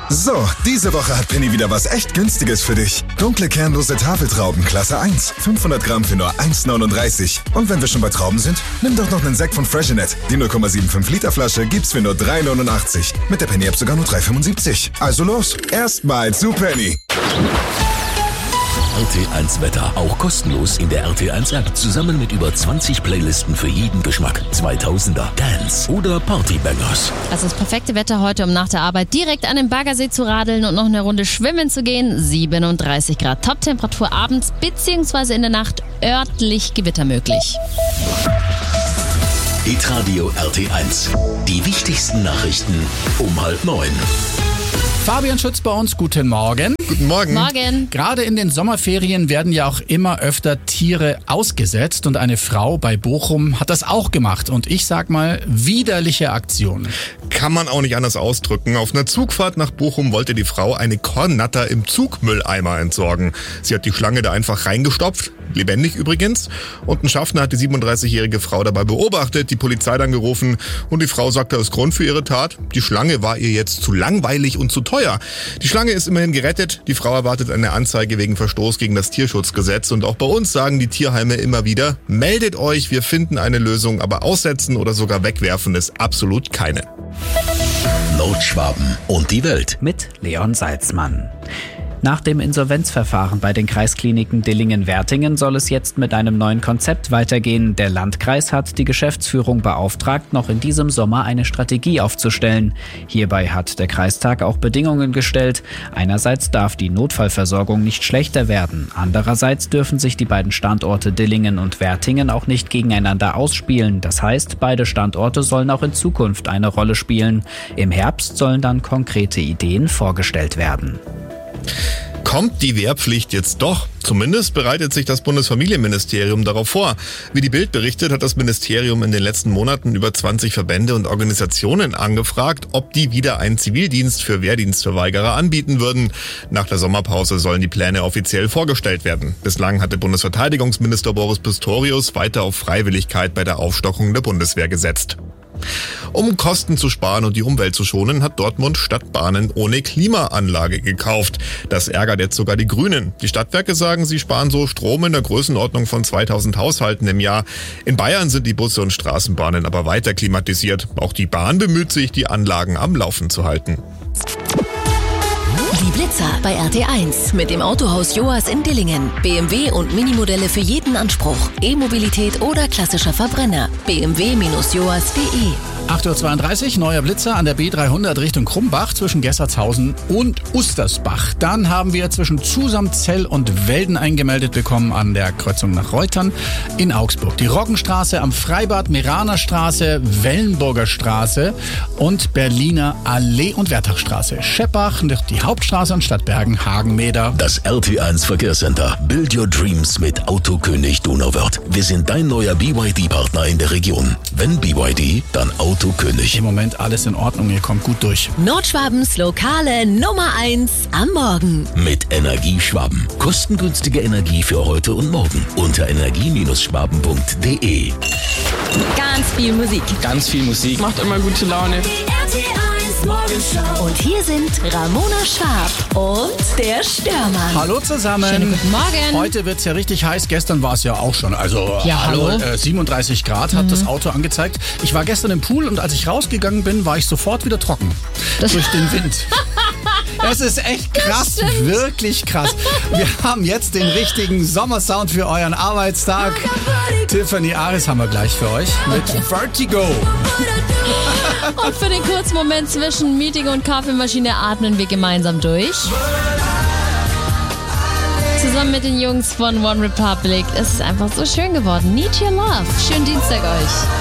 So, diese Woche hat Penny wieder was echt Günstiges für dich. Dunkle kernlose Tafeltrauben Klasse 1, 500 Gramm für nur 1,39. Und wenn wir schon bei Trauben sind, nimm doch noch einen Sekt von Freshenet. Die 0,75 Liter Flasche gibt's für nur 3,89. Mit der Penny-App sogar nur 3,75. Also los, erstmal zu Penny. RT1 Wetter, auch kostenlos in der RT1 App, zusammen mit über 20 Playlisten für jeden Geschmack. 2000er, Dance oder Partybangers. Also das perfekte Wetter heute, um nach der Arbeit direkt an den Baggersee zu radeln und noch eine Runde schwimmen zu gehen. 37 Grad, Top-Temperatur abends bzw. in der Nacht, örtlich Gewitter möglich. Hitradio RT1, die wichtigsten Nachrichten um 8:30. Fabian Schütz bei uns, guten Morgen. Guten Morgen. Morgen. Gerade in den Sommerferien werden ja auch immer öfter Tiere ausgesetzt und eine Frau bei Bochum hat das auch gemacht und ich sag mal, widerliche Aktion. Kann man auch nicht anders ausdrücken. Auf einer Zugfahrt nach Bochum wollte die Frau eine Kornnatter im Zugmülleimer entsorgen. Sie hat die Schlange da einfach reingestopft, lebendig übrigens, und ein Schaffner hat die 37-jährige Frau dabei beobachtet, die Polizei dann gerufen und die Frau sagte als Grund für ihre Tat, die Schlange war ihr jetzt zu langweilig und zu teuer. Die Schlange ist immerhin gerettet, die Frau erwartet eine Anzeige wegen Verstoß gegen das Tierschutzgesetz und auch bei uns sagen die Tierheime immer wieder, meldet euch, wir finden eine Lösung, aber aussetzen oder sogar wegwerfen ist absolut keine. Nordschwaben und die Welt. Mit Leon Salzmann. Nach dem Insolvenzverfahren bei den Kreiskliniken Dillingen-Wertingen soll es jetzt mit einem neuen Konzept weitergehen. Der Landkreis hat die Geschäftsführung beauftragt, noch in diesem Sommer eine Strategie aufzustellen. Hierbei hat der Kreistag auch Bedingungen gestellt. Einerseits darf die Notfallversorgung nicht schlechter werden. Andererseits dürfen sich die beiden Standorte Dillingen und Wertingen auch nicht gegeneinander ausspielen. Das heißt, beide Standorte sollen auch in Zukunft eine Rolle spielen. Im Herbst sollen dann konkrete Ideen vorgestellt werden. Kommt die Wehrpflicht jetzt doch? Zumindest bereitet sich das Bundesfamilienministerium darauf vor. Wie die Bild berichtet, hat das Ministerium in den letzten Monaten über 20 Verbände und Organisationen angefragt, ob die wieder einen Zivildienst für Wehrdienstverweigerer anbieten würden. Nach der Sommerpause sollen die Pläne offiziell vorgestellt werden. Bislang hatte Bundesverteidigungsminister Boris Pistorius weiter auf Freiwilligkeit bei der Aufstockung der Bundeswehr gesetzt. Um Kosten zu sparen und die Umwelt zu schonen, hat Dortmund Stadtbahnen ohne Klimaanlage gekauft. Das ärgert jetzt sogar die Grünen. Die Stadtwerke sagen, sie sparen so Strom in der Größenordnung von 2000 Haushalten im Jahr. In Bayern sind die Busse und Straßenbahnen aber weiter klimatisiert. Auch die Bahn bemüht sich, die Anlagen am Laufen zu halten. Die Blitzer bei RT1 mit dem Autohaus Joas in Dillingen. BMW und Minimodelle für jeden Anspruch. E-Mobilität oder klassischer Verbrenner. bmw-joas.de. 8.32 Uhr, neuer Blitzer an der B300 Richtung Krumbach zwischen Gessertshausen und Ustersbach. Dann haben wir zwischen Zusamzell und Welden eingemeldet bekommen an der Kreuzung nach Reutern in Augsburg. Die Roggenstraße am Freibad, Meraner Straße, Wellenburger Straße und Berliner Allee und Wertachstraße. Scheppach, die Hauptstraße und Stadtbergen, Hagenmeeder. Das RT1 Verkehrscenter. Build your dreams mit Autokönig Donauwörth. Wir sind dein neuer BYD-Partner in der Region. Wenn BYD, dann Autokönig. Im Moment alles in Ordnung, ihr kommt gut durch. Nordschwabens lokale Nummer 1 am Morgen. Mit Energieschwaben. Kostengünstige Energie für heute und morgen. Unter energie-schwaben.de. Ganz viel Musik. Ganz viel Musik. Macht immer gute Laune. Und hier sind Ramona Schwab und der Störmann. Hallo zusammen. Schönen guten Morgen. Heute wird's ja richtig heiß. Gestern war es ja auch schon. Also Ja, hallo. 37 Grad hat das Auto angezeigt. Ich war gestern im Pool und als ich rausgegangen bin, war ich sofort wieder trocken. Durch den Wind. Es ist echt krass, wirklich krass. Wir haben jetzt den richtigen Sommersound für euren Arbeitstag. Tiffany Aris haben wir gleich für euch mit Vertigo. Und für den kurzen Moment zwischen Meeting und Kaffeemaschine atmen wir gemeinsam durch. Zusammen mit den Jungs von One Republic. Es ist einfach so schön geworden. Need Your Love. Schönen Dienstag euch.